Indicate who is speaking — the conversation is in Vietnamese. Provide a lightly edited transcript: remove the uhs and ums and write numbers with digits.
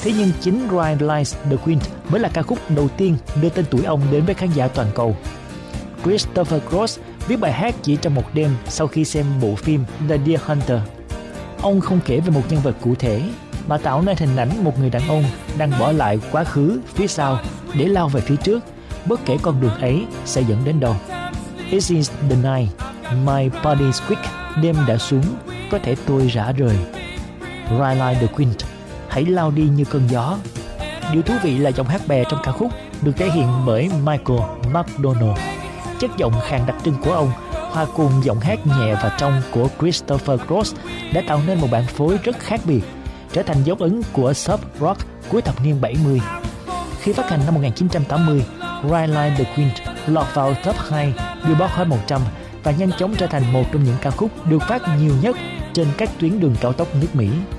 Speaker 1: Thế nhưng chính Ride Like the Wind mới là ca khúc đầu tiên đưa tên tuổi ông đến với khán giả toàn cầu. Christopher Cross viết bài hát chỉ trong một đêm sau khi xem bộ phim The Deer Hunter. Ông không kể về một nhân vật cụ thể, mà tạo nên hình ảnh một người đàn ông đang bỏ lại quá khứ phía sau để lao về phía trước, bất kể con đường ấy sẽ dẫn đến đâu. It is the night, my body's quick, đêm đã xuống, có thể tôi rã rời. Ride like the wind, hãy lao đi như cơn gió. Điều thú vị là giọng hát bè trong ca khúc được thể hiện bởi Michael McDonald. Chất giọng khàn đặc trưng của ông hòa cùng giọng hát nhẹ và trong của Christopher Cross đã tạo nên một bản phối rất khác biệt, trở thành dấu ấn của soft rock cuối thập niên 70. Khi phát hành năm 1980, Ride Like the Wind lọt vào top 2 Billboard Hot 100 và nhanh chóng trở thành một trong những ca khúc được phát nhiều nhất trên các tuyến đường cao tốc nước Mỹ.